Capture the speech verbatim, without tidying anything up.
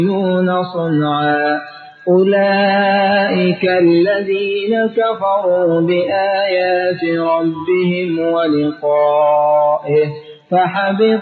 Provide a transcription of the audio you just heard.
صنعا أولئك الذين كفروا بآيات ربهم ولقائه فحبط